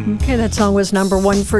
Okay, that song was number one for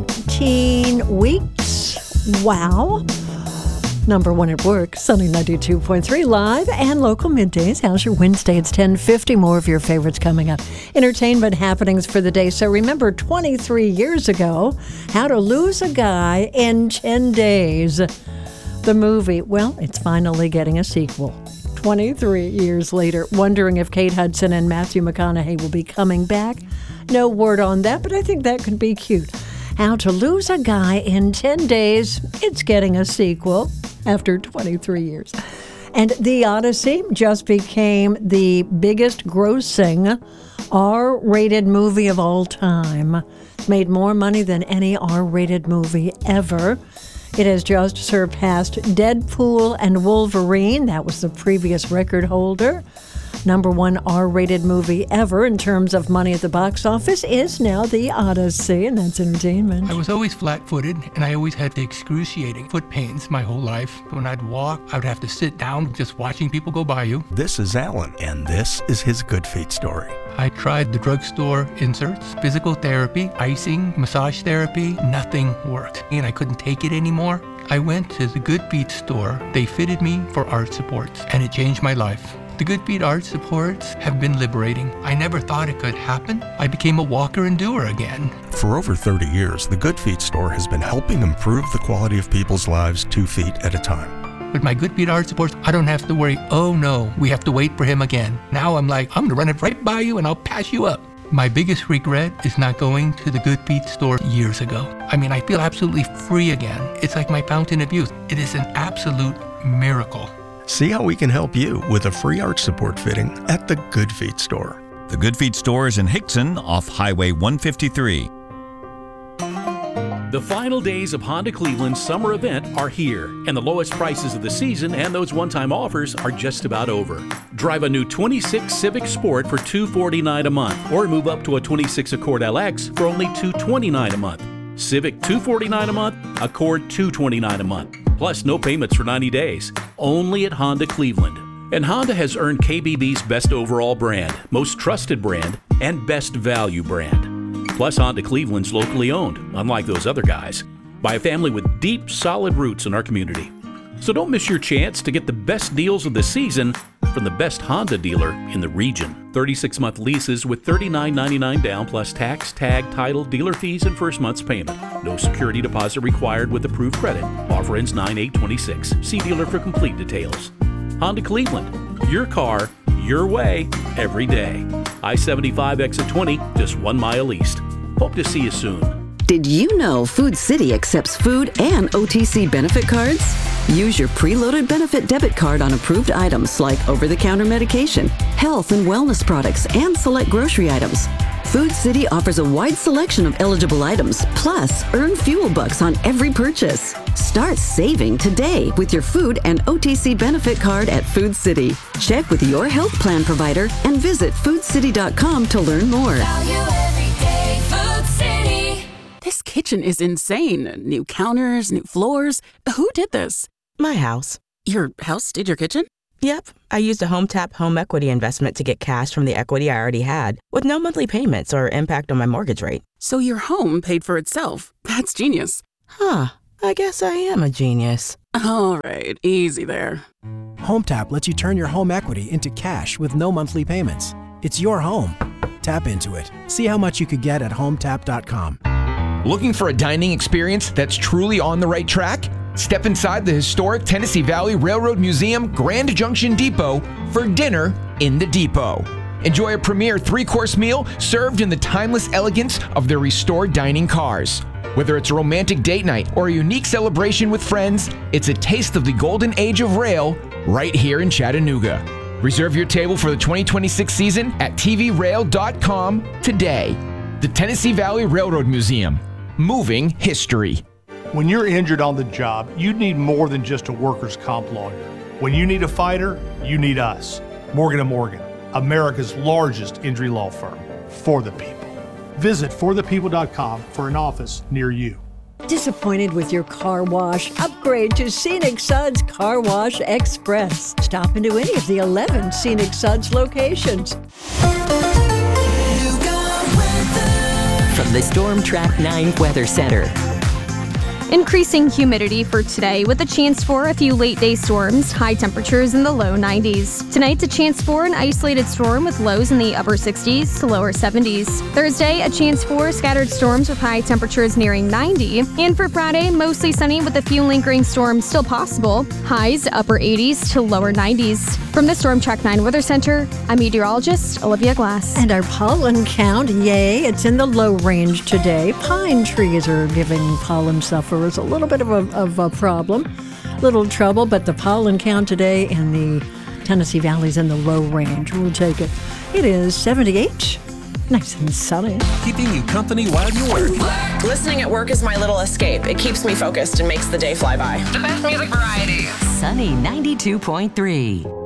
19 weeks. Wow. Number one at work, Sunny 92.3 live and local middays. How's your Wednesday? It's 10:50. More of your favorites coming up. Entertainment happenings for the day. So remember 23 years ago, How to Lose a Guy in 10 Days. The movie, well, it's finally getting a sequel. 23 years later, wondering if Kate Hudson and Matthew McConaughey will be coming back. No word on that, but I think that could be cute. How to Lose a Guy in 10 Days. It's getting a sequel after 23 years. And The Odyssey just became the biggest grossing R-rated movie of all time. It's made more money than any R-rated movie ever. It has just surpassed Deadpool and Wolverine. That was the previous record holder. Number one R-rated movie ever in terms of money at the box office is now The Odyssey, and that's entertainment. I was always flat-footed, and I always had the excruciating foot pains my whole life. When I'd walk, I would have to sit down just watching people go by you. This is Alan, and this is his Good Feet story. I tried the drugstore inserts, physical therapy, icing, massage therapy. Nothing worked, and I couldn't take it anymore. I went to the Good Feet store. They fitted me for arch supports, and it changed my life. The Good Feet arch supports have been liberating. I never thought it could happen. I became a walker and doer again. For over 30 years, the Good Feet store has been helping improve the quality of people's lives 2 feet at a time. With my Good Feet arch supports, I don't have to worry, oh no, we have to wait for him again. Now I'm like, I'm gonna run it right by you and I'll pass you up. My biggest regret is not going to the Good Feet store years ago. I mean, I feel absolutely free again. It's like my fountain of youth. It is an absolute miracle. See how we can help you with a free arch support fitting at the Good Feet store. The Good Feet store is in Hickson off Highway 153. The final days of Honda Cleveland's summer event are here, and the lowest prices of the season and those one-time offers are just about over. Drive a new 26 Civic Sport for $249 a month, or move up to a 26 Accord LX for only $229 a month. Civic $249 a month, Accord $229 a month. Plus no payments for 90 days. Only at Honda Cleveland. And Honda has earned KBB's Best Overall Brand, Most Trusted Brand, and Best Value Brand. Plus Honda Cleveland's locally owned, unlike those other guys, by a family with deep, solid roots in our community. So don't miss your chance to get the best deals of the season from the best Honda dealer in the region. 36-month leases with $39.99 down plus tax, tag, title, dealer fees, and first month's payment. No security deposit required with approved credit. Offer ends 9/8/26. See dealer for complete details. Honda Cleveland. Your car, your way, every day. I-75 exit 20, just 1 mile east. Hope to see you soon. Did you know Food City accepts food and OTC benefit cards? Use your preloaded benefit debit card on approved items like over-the-counter medication, health and wellness products, and select grocery items. Food City offers a wide selection of eligible items, plus earn fuel bucks on every purchase. Start saving today with your food and OTC benefit card at Food City. Check with your health plan provider and visit foodcity.com to learn more. This kitchen is insane. New counters, new floors. Who did this? My house. Your house did your kitchen? Yep. I used a HomeTap home equity investment to get cash from the equity I already had, with no monthly payments or impact on my mortgage rate. So your home paid for itself. That's genius. Huh. I guess I am a genius. All right, easy there. HomeTap lets you turn your home equity into cash with no monthly payments. It's your home. Tap into it. See how much you could get at HomeTap.com. Looking for a dining experience that's truly on the right track? Step inside the historic Tennessee Valley Railroad Museum Grand Junction Depot for dinner in the depot. Enjoy a premier 3-course meal served in the timeless elegance of their restored dining cars. Whether it's a romantic date night or a unique celebration with friends, it's a taste of the golden age of rail right here in Chattanooga. Reserve your table for the 2026 season at tvrail.com today. The Tennessee Valley Railroad Museum. Moving history. When you're injured on the job, you need more than just a workers' comp lawyer. When you need a fighter, you need us. Morgan & Morgan, America's largest injury law firm. For the people. Visit forthepeople.com for an office near you. Disappointed with your car wash? Upgrade to Scenic Suds Car Wash Express. Stop into any of the 11 Scenic Suds locations. From from the Storm Track 9 Weather Center. Increasing humidity for today with a chance for a few late-day storms, high temperatures in the low 90s. Tonight's a chance for an isolated storm with lows in the upper 60s to lower 70s. Thursday, a chance for scattered storms with high temperatures nearing 90. And for Friday, mostly sunny with a few lingering storms still possible. Highs upper 80s to lower 90s. From the Storm Track 9 Weather Center, I'm meteorologist Olivia Glass. And our pollen count, yay, it's in the low range today. Pine trees are giving pollen sufferers a little bit of a problem, little trouble, but the pollen count today in the Tennessee Valley's in the low range. We'll take it. It is 78. Nice and sunny. Keeping you company while you work. Listening at work is my little escape. It keeps me focused and makes the day fly by. The best music variety. Sunny 92.3.